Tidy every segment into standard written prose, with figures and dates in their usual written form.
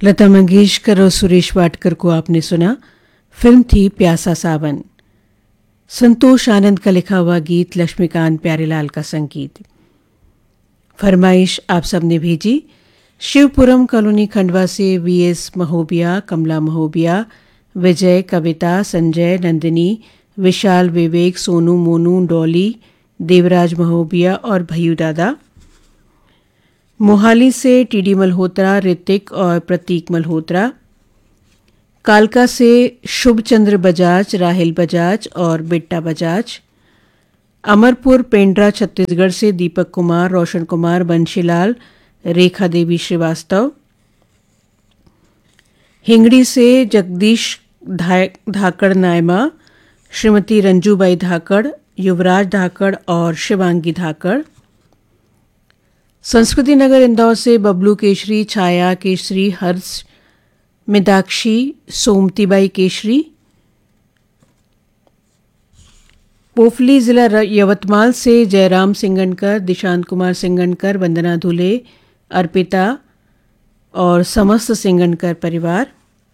लता मंगेशकर और सुरेश वाडकर को आपने सुना। फिल्म थी प्यासा सावन। संतोष आनंद का लिखा हुआ गीत, लक्ष्मीकांत प्यारेलाल का संगीत। फरमाइश आप सबने भेजी शिवपुरम कॉलोनी खंडवा से वीएस महोबिया, कमला महोबिया, विजय, कविता, संजय, नंदिनी, विशाल, विवेक, सोनू, मोनू, डॉली, देवराज महोबिया और भैयू दादा। मोहाली से टीडी मल्होत्रा, ऋतिक और प्रतीक मल्होत्रा। कालका से शुभचंद्र बजाज, राहिल बजाज और बिट्टा बजाज। अमरपुर पेंड्रा छत्तीसगढ़ से दीपक कुमार, रोशन कुमार, बंशीलाल, रेखा देवी श्रीवास्तव। हिंगड़ी से जगदीश धाकड़ नायमा, श्रीमती रंजूबाई धाकड़, युवराज धाकड़ और शिवांगी धाकड़। संस्कृति नगर इंदौर से बबलू केशरी, छाया केशरी, हर्ष, मिदाक्षी, सोमतीबाई केशरी। पोफली जिला यवतमाल से जयराम सिंगनकर, दिशांत कुमार सिंगनकर, वंदना धुले, अर्पिता और समस्त सिंगनकर परिवार।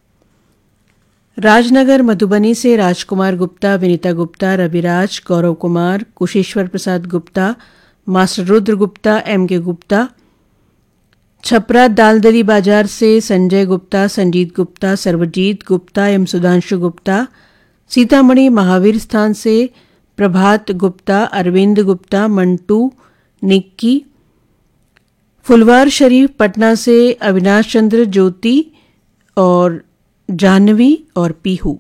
राजनगर मधुबनी से राजकुमार गुप्ता, विनीता गुप्ता, रविराज, गौरव कुमार, कुशेश्वर प्रसाद गुप्ता, मास्टर रुद्र गुप्ता, एम के गुप्ता। छपरा दालदरी बाजार से संजय गुप्ता, संजीत गुप्ता, सर्वजीत गुप्ता, एम सुधांशु गुप्ता। सीतामढ़ी महावीर स्थान से प्रभात गुप्ता, अरविंद गुप्ता, मंटू, निक्की। फुलवार शरीफ पटना से अविनाश चंद्र, ज्योति और जानवी और पीहू।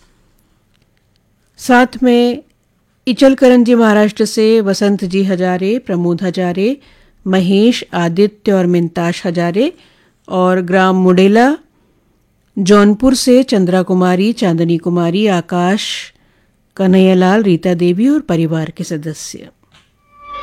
साथ में इचलकरंजी महाराष्ट्र से वसंत जी हजारे, प्रमोद हजारे, महेश, आदित्य और मिंताश हजारे। और ग्राम मुडेला जौनपुर से चंद्रा कुमारी, चांदनी कुमारी, आकाश, कन्हैयालाल, रीता देवी और परिवार के सदस्य।